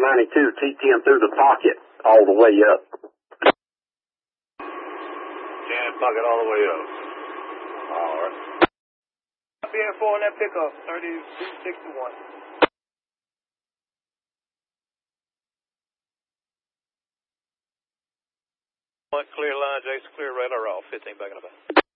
492, T10 through the pocket all the way up. 10 pocket all the way up. All right. BN4 on that pickup, 3261. Clear line, Jason, clear radar off, 15 back in the back.